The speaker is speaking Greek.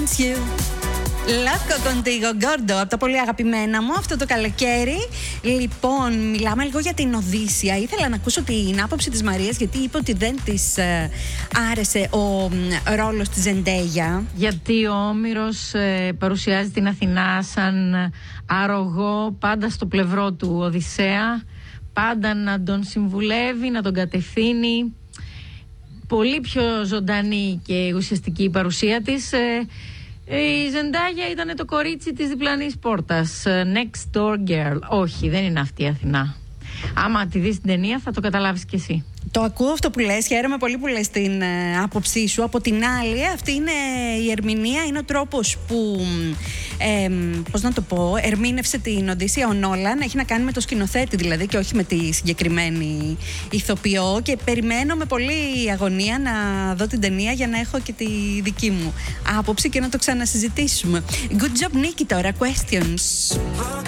wants you. Loco contigo, Gordo, από τα πολύ αγαπημένα μου αυτό το καλοκαίρι. Λοιπόν, μιλάμε λίγο για την Οδύσσια. Ήθελα να ακούσω την άποψη της Μαρίας, γιατί είπε ότι δεν της άρεσε ο ρόλος της Ζεντέγια. Γιατί ο Όμηρος παρουσιάζει την Αθηνά σαν αρρωγό, πάντα στο πλευρό του Οδυσσέα, πάντα να τον συμβουλεύει, να τον κατευθύνει. Πολύ πιο ζωντανή και ουσιαστική η παρουσία της. Η Ζεντάγια ήταν το κορίτσι της διπλανής πόρτας. Next door girl. Όχι, δεν είναι αυτή η Αθηνά. Άμα τη δεις την ταινία θα το καταλάβεις κι εσύ. Το ακούω αυτό που λες, χαίρομαι πολύ που λες την άποψή σου. Από την άλλη, αυτή είναι η ερμηνεία, είναι ο τρόπος που, πώς να το πω, ερμήνευσε την Οδύσσια ο Νόλαν. Έχει να κάνει με το σκηνοθέτη δηλαδή και όχι με τη συγκεκριμένη ηθοποιό. Και περιμένω με πολύ αγωνία να δω την ταινία για να έχω και τη δική μου άποψη και να το ξανασυζητήσουμε. Good job, Νίκη, τώρα. Questions.